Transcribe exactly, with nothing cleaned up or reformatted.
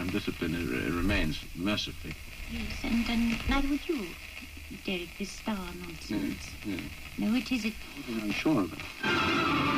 discipline uh, remains, mercifully. Yes, and, and neither would you, Derek, this star nonsense. Yes, yes. No, it isn't. I'm sure of it.